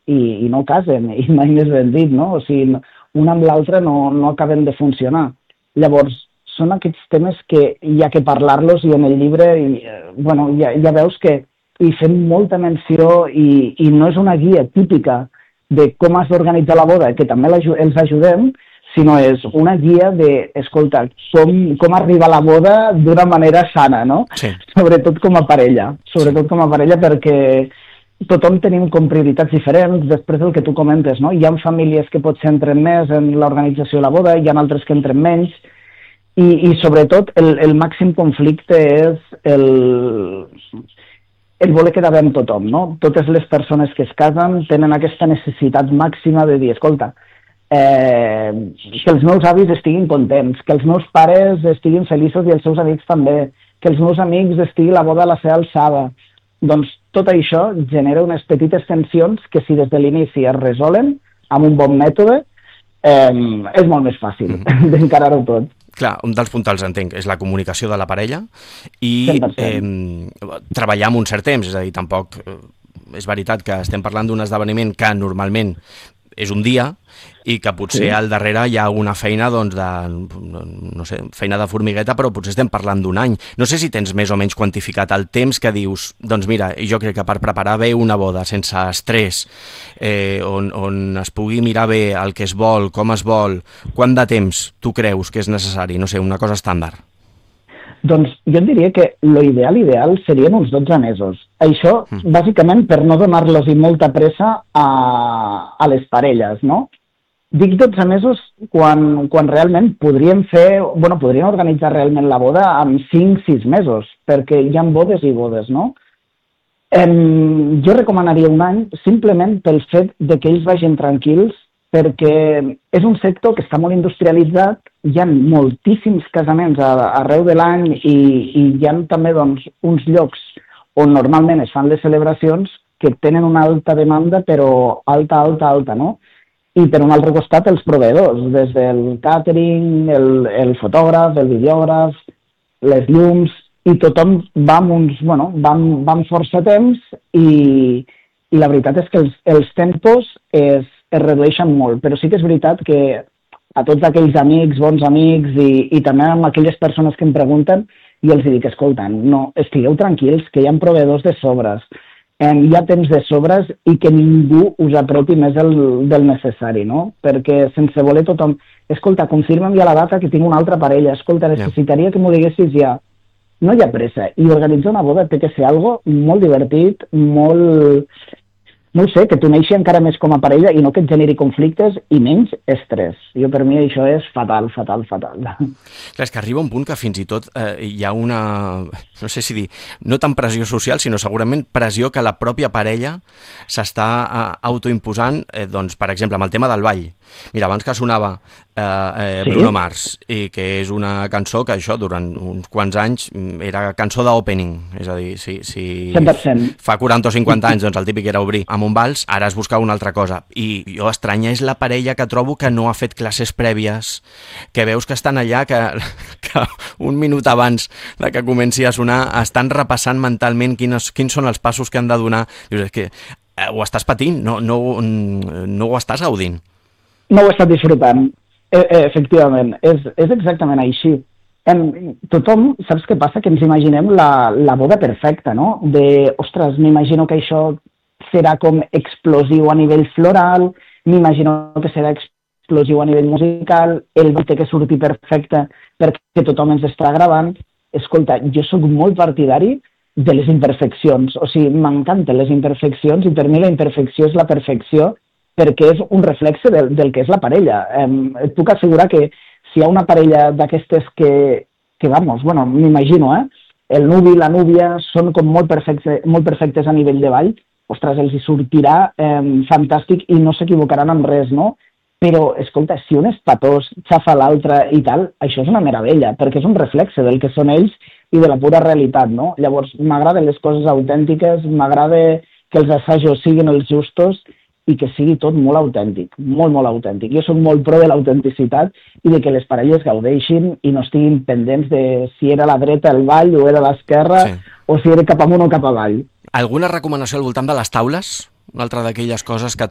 i no casen, i mai més ben dit, no? O sigui, una amb l'altra no acaben de funcionar. Llavors, són aquests temes que hi ha que parlar-los i en el llibre ja veus que hi fem molta menció i no és una guia típica de com has d'organitzar la boda, que també els ajudem, sinó és una guia de, escolta, com arribar a la boda d'una manera sana, no? Sí. Sobretot com a parella, perquè tothom tenim com prioritats diferents, després del que tu comentes, no? Hi ha famílies que potser entren més en l'organització de la boda, hi ha altres que entren menys, i sobretot el màxim conflicte és el voler quedar bé amb tothom, no? Totes les persones que es casen tenen aquesta necessitat màxima de dir, escolta, que els meus avis estiguin contents, que els meus pares estiguin feliços i els seus amics també, que els meus amics estigui la boda a la seva alçada. Doncs tot això genera unes petites tensions que si des de l'inici es resolen amb un bon mètode, és molt més fàcil d'encarar-ho tot. Clar, un dels puntals, entenc, és la comunicació de la parella i treballar amb un cert temps, és a dir, tampoc és veritat que estem parlant d'un esdeveniment que normalment és un dia i que potser al darrere hi ha una feina feina de formigueta, però potser estem parlant d'un any. No sé si tens més o menys quantificat el temps que dius, doncs mira, jo crec que per preparar bé una boda sense estrès, on es pugui mirar bé el que es vol, com es vol, quant de temps tu creus que és necessari? No sé, una cosa estàndard. Doncs jo et diria que l'ideal serien uns 12 mesos. Això, bàsicament, per no donar-los molta pressa a les parelles, no? Dic 12 mesos quan realment podríem organitzar realment la boda en 5-6 mesos, perquè hi ha bodes i bodes, no? Jo recomanaria un any simplement pel fet de que ells vagin tranquils, perquè és un sector que està molt industrialitzat, hi ha moltíssims casaments arreu de l'any i hi ha també uns llocs on normalment es fan les celebracions que tenen una alta demanda, però alta, no? I per un altre costat els proveïdors, des del càtering, el fotògraf, el videògraf, les llums, i tothom va amb força temps i la veritat és que els tempos es redueixen molt, però sí que és veritat que a tots aquells amics, bons amics i també amb aquelles persones que em pregunten, jo els dic, escolta, no, estigueu tranquils, que hi ha proveïdors de sobres, hi ha temps de sobres i que ningú us apropi més del necessari, no? Perquè sense voler tothom, escolta, confirma'm ja la data que tinc una altra parella, escolta, necessitaria que m'ho diguessis ja. No hi ha pressa, i organitzar una boda té que ser algo molt divertit, molt... No sé, que t'uneixi encara més com a parella i no que et generi conflictes i menys estrès. Per mi això és fatal. Clar, és que arriba un punt que fins i tot hi ha una, no sé si dir, no tan pressió social, sinó segurament pressió que la pròpia parella s'està autoimposant, doncs, per exemple, amb el tema del ball. Mira, abans que sonava Bruno Mars, i que és una cançó que això durant uns quants anys era cançó d'opening, és a dir, si 100%. Fa 40 o 50 anys doncs el típic era obrir amb un vals, ara es busca una altra cosa, i jo estranya és la parella que trobo que no ha fet classes prèvies, que veus que estan allà, que un minut abans de que comenci a sonar estan repassant mentalment quins són els passos que han de donar. Dius, és que ho estàs patint, no ho estàs gaudint. No ho he estat disfrutant, efectivament, és exactament així. Tothom, saps què passa? Que ens imaginem la boda perfecta, no? Ostres, m'imagino que això serà com explosiu a nivell floral, m'imagino que serà explosiu a nivell musical, el ball té que sortir perfecte perquè tothom ens està gravant. Escolta, jo sóc molt partidari de les imperfeccions, o sigui, m'encanten les imperfeccions i per mi la imperfecció és la perfecció, perquè és un reflexe del que és la parella. Et puc assegurar que si hi ha una parella d'aquestes que m'imagino, el nuvi i la núvia són com molt perfectes a nivell de ball, ostres, els hi sortirà fantàstic i no s'equivocaran amb res, no? Però, escolta, si un és patós, xafa l'altre i tal, això és una meravella, perquè és un reflexe del que són ells i de la pura realitat, no? Llavors, m'agraden les coses autèntiques, m'agrada que els assajos siguin els justos i que sigui tot molt autèntic, molt autèntic. Jo soc molt pro de l'autenticitat i de que les parelles gaudeixin i no estiguin pendents de si era a la dreta el ball o era a l'esquerra, o si era cap amunt o cap avall. Alguna recomanació al voltant de les taules? Una altra d'aquelles coses que